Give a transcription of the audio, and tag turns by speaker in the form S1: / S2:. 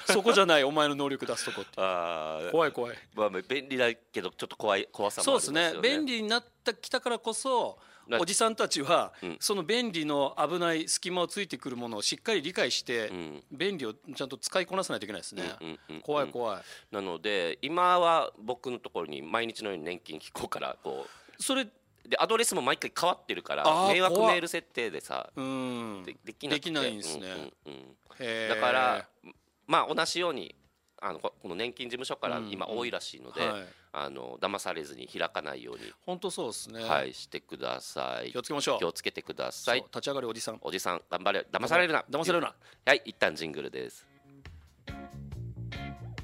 S1: そこじゃないお前の能力出すとこって。怖い怖い。
S2: まあ便利だけどちょっと怖さもありますよね。
S1: そうですね。便利になってきたからこそおじさんたちはその便利の危ない隙間をついてくるものをしっかり理解して便利をちゃんと使いこなさないといけないですね。怖い怖い。
S2: なので今は僕のところに毎日のように年金機構から
S1: それ
S2: でアドレスも毎回変わってるから迷惑メール設定でさできないんですね。だからまあ同じようにこの年金事務所から今多いらしいので騙されずに開かないように
S1: 本当そうですね。
S2: はいしてください。
S1: 気をつけましょう。
S2: 気をつけてください。
S1: 立ち上がりおじさん。
S2: おじさん頑張れ、騙されるな。
S1: 騙されるな。
S2: はい、一旦ジングルです。